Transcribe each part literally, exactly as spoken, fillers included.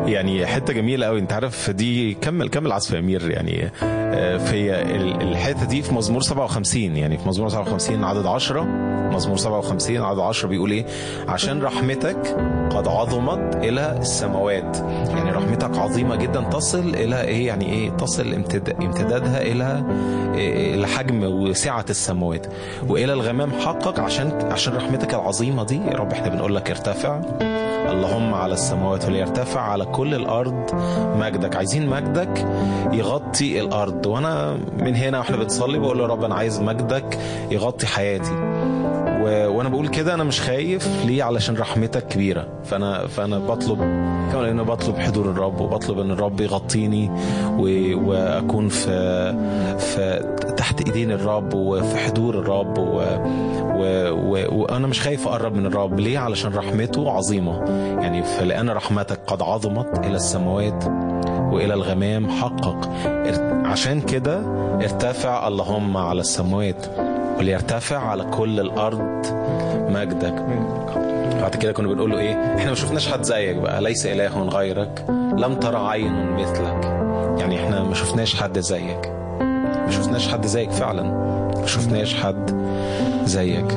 يعني حته جميله قوي. انت عارف دي كمل كمل عصف امير يعني في الحته دي في مزمور سبعة وخمسين. يعني في مزمور سبعة وخمسين عدد عشرة، مزمور سبعة وخمسين عدد عشرة بيقول ايه؟ عشان رحمتك قد عظمت الى السماوات. يعني رحمتك عظيمه جدا تصل الى ايه؟ يعني ايه تصل امتدادها الى الى حجم وسعه السماوات والى الغمام حقق. عشان عشان رحمتك العظيمه دي يا رب احنا بنقول لك ارتفع اللهم على السماوات وليرتفع على كل الارض مجدك. عايزين مجدك يغطي الارض. وانا من هنا واحنا بنصلي بقول له يا رب انا عايز مجدك يغطي حياتي. و... وانا بقول كده انا مش خايف ليه؟ علشان رحمتك كبيره. فانا فانا بطلب كمان انا بطلب حضور الرب وبطلب ان الرب يغطيني و... واكون في في تحت ايدين الرب وفي حضور الرب و... و... و... وانا مش خايف اقرب من الرب. ليه؟ علشان رحمته عظيمه. يعني فلان رحمتك قد عظمت الى السماوات والى الغمام حقق. عشان كده ارتفع اللهم على السماوات وليرتفع على كل الارض مجدك. بعد كده كنا بنقول له ايه؟ احنا ما شفناش حد زيك بقى، ليس اله غيرك، لم ترى عين مثلك. يعني احنا ما شفناش حد زيك، ما شفناش حد زيك فعلا، ما شفناش حد زيك.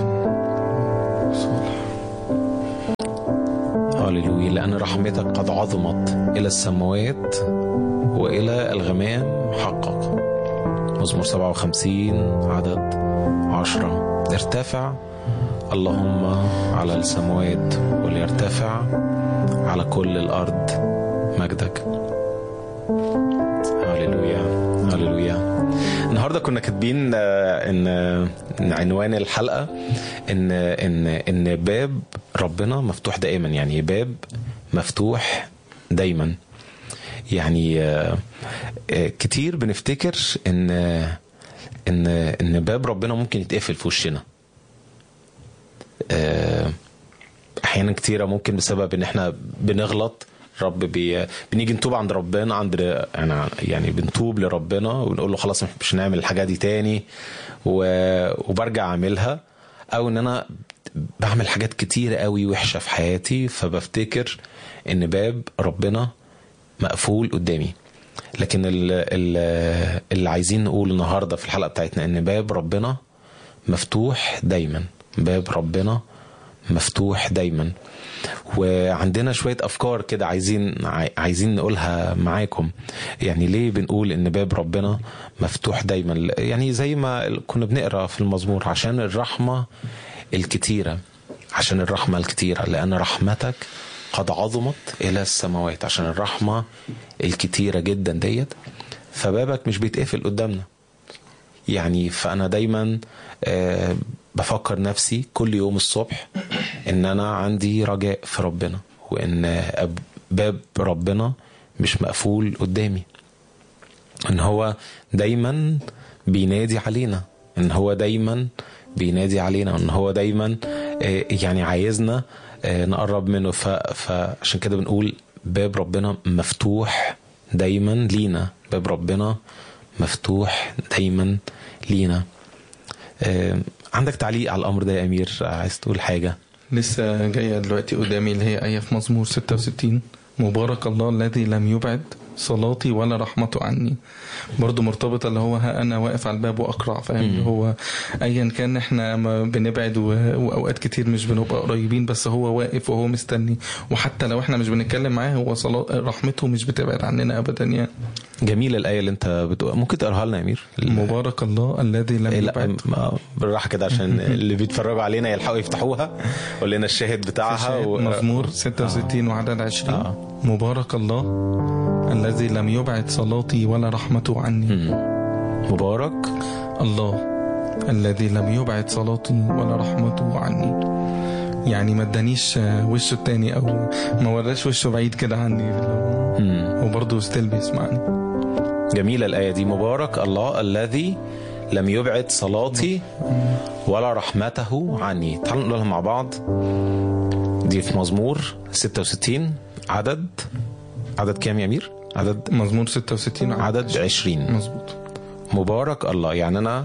هاليلويا. لأن رحمتك قد عظمت إلى السماوات وإلى الغمام حقق. مزمور سبعة وخمسين عدد عشرة. ارتفع اللهم على السماوات وليرتفع على كل الأرض مجدك. هاليلويا هاليلويا. النهارده كنا كاتبين ان عنوان الحلقه ان ان ان باب ربنا مفتوح دائما. يعني باب مفتوح دايما. يعني كتير بنفتكر ان ان ان باب ربنا ممكن يتقفل في وشنا. احيانا كتيره ممكن بسبب ان احنا بنغلط. رب بي... بنيجي نتوب عند ربنا عند يعني يعني بنتوب لربنا ونقول له خلاص مش هنعمل الحاجه دي تاني و... وبرجع اعملها. او ان انا بعمل حاجات كتيره قوي وحشه في حياتي فبفتكر ان باب ربنا مقفول قدامي. لكن اللي, اللي عايزين نقول النهارده في الحلقه بتاعتنا ان باب ربنا مفتوح دايما. باب ربنا مفتوح دايما. وعندنا شوية أفكار كده عايزين عايزين نقولها معاكم. يعني ليه بنقول إن باب ربنا مفتوح دايما؟ يعني زي ما كنا بنقرأ في المزمور عشان الرحمة الكتيرة. عشان الرحمة الكتيرة لأن رحمتك قد عظمت إلى السماوات. عشان الرحمة الكتيرة جدا ديت فبابك مش بيتقفل قدامنا. يعني فأنا دايما آه بفكر نفسي كل يوم الصبح ان انا عندي رجاء في ربنا وان باب ربنا مش مقفول قدامي. ان هو دايما بينادي علينا. ان هو دايما بينادي علينا. ان هو دايما يعني عايزنا نقرب منه. فعشان كده بنقول باب ربنا مفتوح دايما لينا. باب ربنا مفتوح دايما لينا. عندك تعليق على الأمر ده يا أمير؟ عايز تقول حاجة؟ لسه جاية دلوقتي قدامي اللي هي آية في مزمور ستة وستين مبارك الله الذي لم يبعد صلاتي ولا رحمته عني. برضو مرتبطة اللي هو ها أنا واقف على الباب وأقرع. فاهم؟ هو أيا كان احنا ما بنبعد وأوقات كتير مش بنبقى قريبين بس هو واقف وهو مستني. وحتى لو احنا مش بنتكلم معاه هو صلاة رحمته مش بتبعد عننا أبدا. يعني جميلة الآية اللي انت بتقول. ممكن تقراها لنا يا أمير؟ مبارك الله الذي لم يبعد. بالراحة كده عشان اللي بيتفرجوا علينا يلحقوا يفتحوها. قول لنا الشاهد بتاعها. و... مزمور ستة وستين آه. وعدد عشرين آه. مبارك الله الذي لم يبعد صلاتي ولا رحمته عني. مبارك الله الذي لم يبعد صلاتي ولا رحمته عني. يعني ما ادانيش وشه التاني او ما وراش وشه بعيد كده عني. هو برضه ستيل بيسمعني. جميلة الآية دي. مبارك الله الذي لم يبعد صلاتي ولا رحمته عني. تعالوا نقولها مع بعض. دي في مزمور ستة وستين عدد عدد كام يا أمير؟ عدد مزمور ستة وستين عدد عشرين. مظبوط. مبارك الله. يعني أنا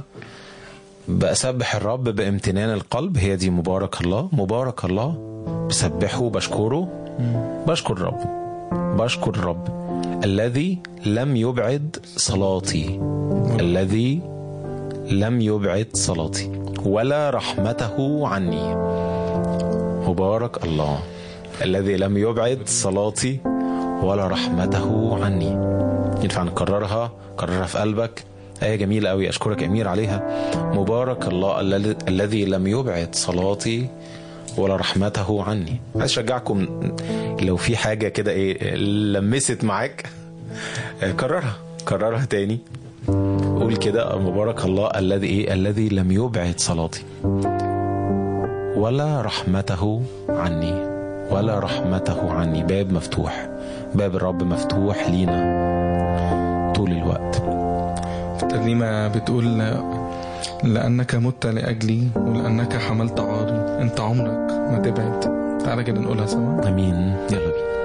بسبح الرب بامتنان القلب. هي دي مبارك الله. مبارك الله بسبحه بشكره. بشكر الرب بشكر الرب الذي لم يبعد صلاتي، الذي لم يبعد صلاتي ولا رحمته عني. مبارك الله الذي لم يبعد صلاتي ولا رحمته عني. ينفع نكررها؟ كررها في قلبك. آية جميلة قوي، أشكرك أمير عليها. مبارك الله الذي لم يبعد صلاتي ولا رحمته عني. عايز أشجعكم لو في حاجة كده إيه لمست معاك كررها كررها تاني. قول كده مبارك الله الذي إيه الذي لم يبعد صلاتي ولا رحمته عني، ولا رحمته عني. باب مفتوح، باب الرب مفتوح لينا طول الوقت. الترنيمة بتقول لأنك مت لأجلي ولأنك حملت عاري، أنت عمرك ما تبعد. تعالى كده نقولها سوا. أمين، يلا بينا.